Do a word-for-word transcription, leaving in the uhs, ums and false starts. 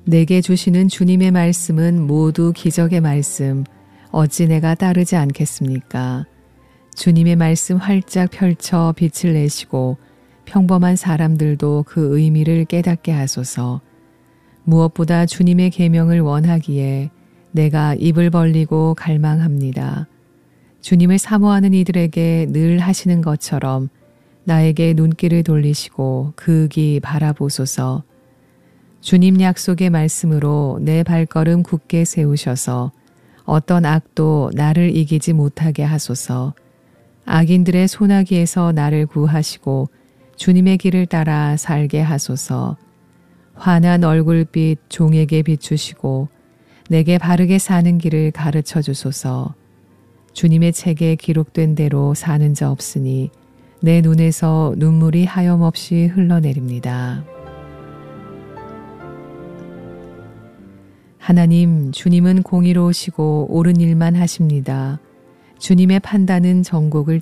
내게 주시는 주님의 말씀은 모두 기적의 말씀, 어찌 내가 따르지 않겠습니까? 주님의 말씀 활짝 펼쳐 빛을 내시고 평범한 사람들도 그 의미를 깨닫게 하소서. 무엇보다 주님의 계명을 원하기에 내가 입을 벌리고 갈망합니다. 주님을 사모하는 이들에게 늘 하시는 것처럼 나에게 눈길을 돌리시고 그 기 바라보소서. 주님 약속의 말씀으로 내 발걸음 굳게 세우셔서 어떤 악도 나를 이기지 못하게 하소서. 악인들의 소나기에서 나를 구하시고 주님의 길을 따라 살게 하소서. 환한 얼굴빛 종에게 비추시고 내게 바르게 사는 길을 가르쳐 주소서. 주님의 책에 기록된 대로 사는 자 없으니 내 눈에서 눈물이 하염없이 흘러내립니다. 하나님, 주님은 공의로우시고 옳은 일만 하십니다. 주님의 판단은 전국을